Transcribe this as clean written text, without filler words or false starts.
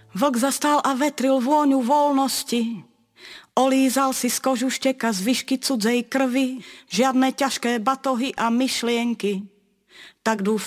Vlk zastal a vetril vôňu voľnosti. Olízal si z kožu šteka zvyšky cudzej krvi, žiadne ťažké batohy a myšlienky. Tak dúfal